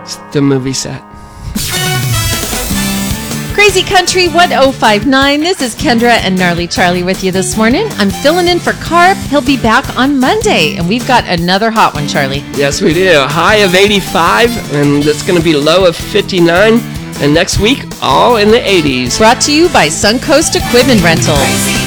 It's the movie set. Crazy Country 1059. This is Kendra and Gnarly Charlie with you this morning. I'm filling in for Carp. He'll be back on Monday, and we've got another hot one, Charlie. Yes, we do. High of 85, and it's going to be low of 59. And next week, all in the 80s. Brought to you by Suncoast Equipment Rental.